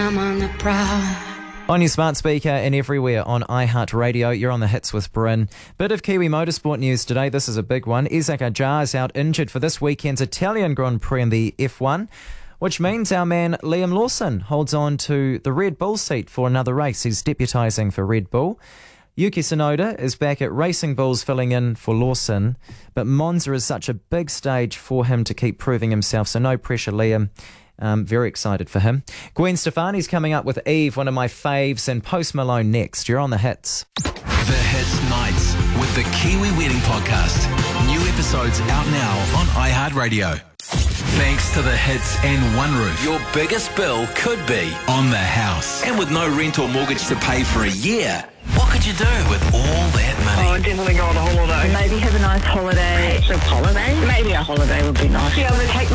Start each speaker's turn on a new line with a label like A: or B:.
A: I'm on the prowl.
B: On your smart speaker and everywhere on iHeartRadio, you're on the hits with Bryn. Bit of Kiwi motorsport news today. This is a big one. Isaac Ajar is out injured for this weekend's Italian Grand Prix in the F1, which means our man Liam Lawson holds on to the Red Bull seat for another race. He's deputising for Red Bull. Yuki Tsunoda is back at Racing Bulls filling in for Lawson, but Monza is such a big stage for him to keep proving himself, so no pressure, Liam. Very excited for him. Gwen Stefani's coming up with Eve, one of my faves, and Post Malone next. You're on the hits.
C: The Hits Nights with the Kiwi Wedding Podcast. New episodes out now on iHeartRadio. Thanks to the Hits and One Roof, your biggest bill could be on the house. And with no rent or mortgage to pay for a year, what could you do with all that money?
D: Oh, I'd definitely go on a holiday.
E: Maybe have a nice holiday.
D: A holiday? Maybe a holiday would be nice.
E: Be able to take